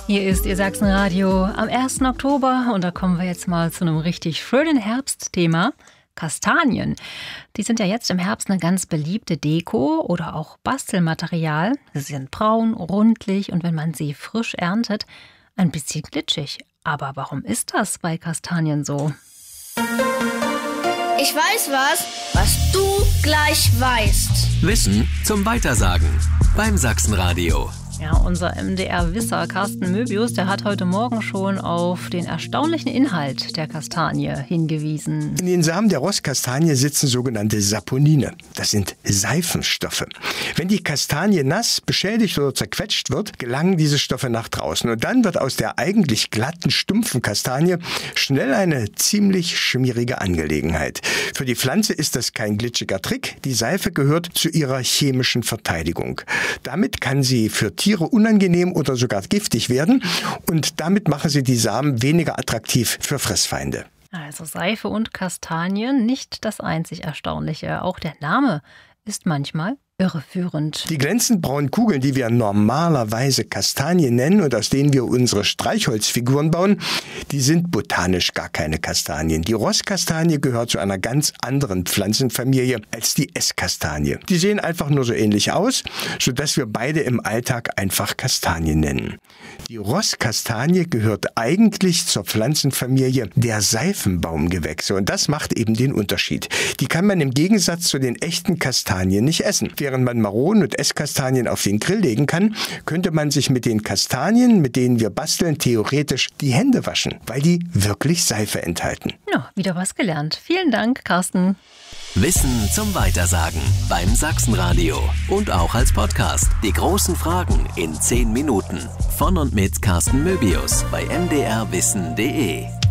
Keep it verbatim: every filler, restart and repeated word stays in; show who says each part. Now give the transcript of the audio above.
Speaker 1: Hier ist Ihr Sachsenradio am ersten Oktober und da kommen wir jetzt mal zu einem richtig schönen Herbstthema. Kastanien. Die sind ja jetzt im Herbst eine ganz beliebte Deko oder auch Bastelmaterial. Sie sind braun, rundlich und wenn man sie frisch erntet, ein bisschen glitschig. Aber warum ist das bei Kastanien so?
Speaker 2: Ich weiß was, was du gleich weißt.
Speaker 3: Wissen zum Weitersagen beim Sachsenradio.
Speaker 1: Ja, unser M D R-Wisser Carsten Möbius, der hat heute Morgen schon auf den erstaunlichen Inhalt der Kastanie hingewiesen.
Speaker 4: In den Samen der Rosskastanie sitzen sogenannte Saponine. Das sind Seifenstoffe. Wenn die Kastanie nass, beschädigt oder zerquetscht wird, gelangen diese Stoffe nach draußen. Und dann wird aus der eigentlich glatten, stumpfen Kastanie schnell eine ziemlich schmierige Angelegenheit. Für die Pflanze ist das kein glitschiger Trick. Die Seife gehört zu ihrer chemischen Verteidigung. Damit kann sie für Tiere unangenehm oder sogar giftig werden und damit machen sie die Samen weniger attraktiv für Fressfeinde.
Speaker 1: Also Seife und Kastanien, nicht das einzig Erstaunliche. Auch der Name ist manchmal irreführend.
Speaker 4: Die glänzend braunen Kugeln, die wir normalerweise Kastanien nennen und aus denen wir unsere Streichholzfiguren bauen, die sind botanisch gar keine Kastanien. Die Rosskastanie gehört zu einer ganz anderen Pflanzenfamilie als die Esskastanie. Die sehen einfach nur so ähnlich aus, sodass wir beide im Alltag einfach Kastanien nennen. Die Rosskastanie gehört eigentlich zur Pflanzenfamilie der Seifenbaumgewächse und das macht eben den Unterschied. Die kann man im Gegensatz zu den echten Kastanien nicht essen. Während man Maronen und Esskastanien auf den Grill legen kann, könnte man sich mit den Kastanien, mit denen wir basteln, theoretisch die Hände waschen, weil die wirklich Seife enthalten.
Speaker 1: Ja, wieder was gelernt. Vielen Dank, Carsten.
Speaker 3: Wissen zum Weitersagen beim Sachsenradio und auch als Podcast. Die großen Fragen in zehn Minuten. Von und mit Carsten Möbius bei m d r wissen punkt d e.